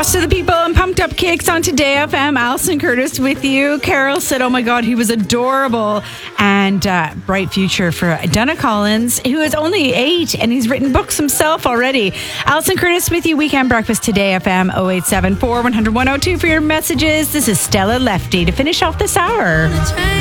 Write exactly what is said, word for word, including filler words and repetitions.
Toss to the people and pumped up kicks on Today F M. Alison Curtis with you. Carol said, oh my God, he was adorable. And uh, bright future for Donna Collins, who is only eight and he's written books himself already. Alison Curtis with you. Weekend Breakfast Today F M oh eight seven four, one hundred, one oh two for your messages. This is Stella Lefty to finish off this hour.